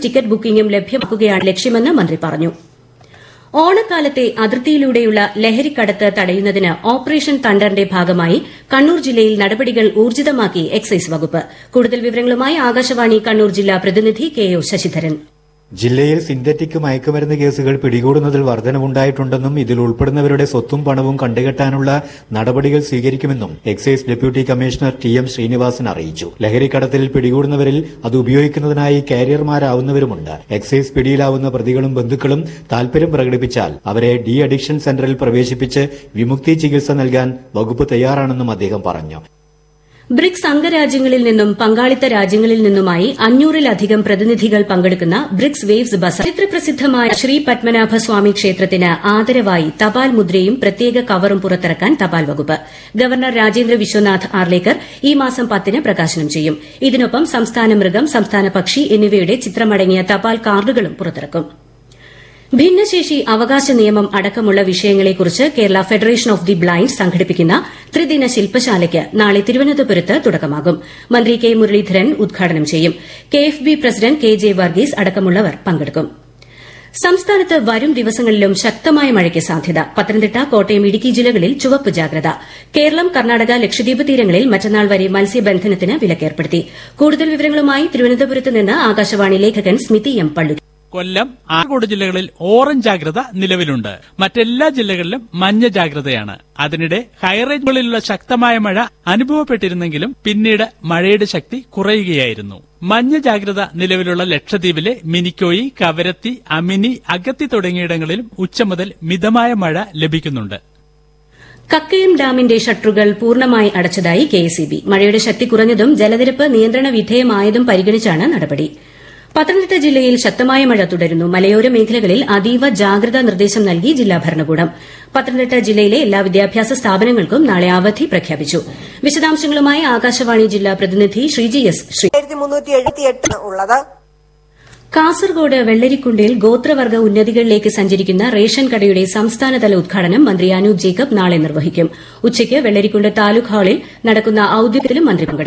Ticket ബുക്കിംഗും ലഭ്യമാക്കുകയാണ് ലക്ഷ്യമെന്ന് മന്ത്രി പറഞ്ഞു. ഓണക്കാലത്തെ അതിർത്തിയിലൂടെയുള്ള ലഹരിക്കടത്ത് തടയുന്നതിന് ഓപ്പറേഷൻ തണ്ടറിന്റെ ഭാഗമായി കണ്ണൂർ ജില്ലയിൽ നടപടികൾ ഊർജിതമാക്കി എക്സൈസ് വകുപ്പ്. കൂടുതൽ വിവരങ്ങളുമായി ആകാശവാണി കണ്ണൂർ ജില്ലാ പ്രതിനിധി കെ ഒ ശശിധരൻ. ജില്ലയിൽ സിന്തറ്റിക് മയക്കുമരുന്ന് കേസുകൾ പിടികൂടുന്നതിൽ വർധനവുണ്ടായിട്ടുണ്ടെന്നും ഇതിൽ ഉൾപ്പെടുന്നവരുടെ സ്വത്തും പണവും കണ്ടുകെട്ടാനുള്ള നടപടികൾ സ്വീകരിക്കുമെന്നും excise deputy commissioner T M Sreenivasan അറിയിച്ചു. ലഹരിക്കടത്തിൽ പിടികൂടുന്നവരിൽ അത് ഉപയോഗിക്കുന്നതിനായി കാരിയർമാരാവുന്നവരുമുണ്ട്. എക്സൈസ് പിടിയിലാവുന്ന പ്രതികളും ബന്ധുക്കളും താൽപര്യം പ്രകടിപ്പിച്ചാൽ അവരെ ഡി അഡിക്ഷൻ സെന്ററിൽ പ്രവേശിപ്പിച്ച് വിമുക്തി ചികിത്സ നൽകാൻ വകുപ്പ് തയ്യാറാണെന്നും അദ്ദേഹം പറഞ്ഞു. ബ്രിക്സ് അംഗരാജ്യങ്ങളിൽ നിന്നും പങ്കാളിത്ത രാജ്യങ്ങളിൽ നിന്നുമായി 500-ലധികം പ്രതിനിധികൾ പങ്കെടുക്കുന്ന ബ്രിക്സ് വേവ്സ് ബസാർ ചരിത്രപ്രസിദ്ധമായ ശ്രീ പത്മനാഭസ്വാമി ക്ഷേത്രത്തിന് ആദരവായി തപാൽ മുദ്രയും പ്രത്യേക കവറും പുറത്തിറക്കാൻ തപാൽ വകുപ്പ്. ഗവർണർ രാജേന്ദ്ര വിശ്വനാഥ് ആർലേക്കർ ഈ മാസം 10-ന് പ്രകാശനം ചെയ്യും. ഇതിനൊപ്പം സംസ്ഥാന മൃഗം, സംസ്ഥാന പക്ഷി എന്നിവയുടെ ചിത്രമടങ്ങിയ തപാൽ കാർഡുകളും പുറത്തിറക്കും. ഭിന്നശേഷി അവകാശ നിയമം അടക്കമുള്ള വിഷയങ്ങളെക്കുറിച്ച് Kerala federation of the blind സംഘടിപ്പിക്കുന്ന ത്രിദിന ശില്പശാലയ്ക്ക് നാളെ തിരുവനന്തപുരത്ത് തുടക്കമാകും. മന്ത്രി കെ മുരളീധരൻ ഉദ്ഘാടനം ചെയ്യും. KFB പ്രസിഡന്റ് KJ വർഗീസ് അടക്കമുള്ളവർ പങ്കെടുക്കും. സംസ്ഥാനത്ത് വരും ദിവസങ്ങളിലും ശക്തമായ മഴയ്ക്ക് സാധ്യത. പത്തനംതിട്ട, കോട്ടയം, ഇടുക്കി ജില്ലകളിൽ ചുവപ്പ് ജാഗ്രത. കേരളം, കർണാടക, ലക്ഷദ്വീപ് തീരങ്ങളിൽ മറ്റന്നാൾ വരെ മത്സ്യബന്ധനത്തിന് വിലക്കേർപ്പെടുത്തി. കൂടുതൽ വിവരങ്ങളുമായി തിരുവനന്തപുരത്ത് നിന്ന് ആകാശവാണി ലേഖകൻ സ്മിതി എം പള്ളു. കൊല്ലം, ആലപ്പുഴ ജില്ലകളിൽ ഓറഞ്ച് ജാഗ്രത നിലവിലുണ്ട്. മറ്റെല്ലാ ജില്ലകളിലും മഞ്ഞ ജാഗ്രതയാണ്. അതിനിടെ ഹൈറേഞ്ചുകളിലുള്ള ശക്തമായ മഴ അനുഭവപ്പെട്ടിരുന്നെങ്കിലും പിന്നീട് മഴയുടെ ശക്തി കുറയുകയായിരുന്നു. മഞ്ഞ ജാഗ്രത നിലവിലുള്ള ലക്ഷദ്വീപിലെ മിനിക്കോയി, കവരത്തി, അമിനി, അഗത്തി തുടങ്ങിയിടങ്ങളിലും ഉച്ച മുതൽ മിതമായ മഴ ലഭിക്കുന്നുണ്ട്. കക്കയം ഡാമിന്റെ ഷട്ടറുകൾ പൂർണ്ണമായി അടച്ചതായി KSEB. മഴയുടെ ശക്തി കുറഞ്ഞതും ജലനിരപ്പ് നിയന്ത്രണ വിധേയമായതും പരിഗണിച്ചാണ് നടപടി. പത്തനംതിട്ട ജില്ലയിൽ ശക്തമായ മഴ തുടരുന്നു. മലയോര മേഖലകളിൽ അതീവ ജാഗ്രതാ നിർദ്ദേശം നൽകി ജില്ലാ ഭരണകൂടം. പത്തനംതിട്ട ജില്ലയിലെ എല്ലാ വിദ്യാഭ്യാസ സ്ഥാപനങ്ങൾക്കും നാളെ അവധി പ്രഖ്യാപിച്ചു. വിശദാംശങ്ങളുമായി ആകാശവാണി ജില്ലാ പ്രതിനിധി ശ്രീജി എസ്. കാസർഗോഡ് വെള്ളരിക്കുണ്ടിൽ ഗോത്രവർഗ്ഗ ഉന്നതികളിലേക്ക് സഞ്ചരിക്കുന്ന റേഷൻ കടയുടെ സംസ്ഥാനതല ഉദ്ഘാടനം മന്ത്രി അനൂപ് ജേക്കബ് നാളെ നിർവഹിക്കും. ഉച്ചയ്ക്ക് വെള്ളരിക്കുണ്ട് താലൂക്ക് ഹാളിൽ നടക്കുന്ന ഔദ്യോഗികത്തിലും മന്ത്രി പങ്കെടുക്കും.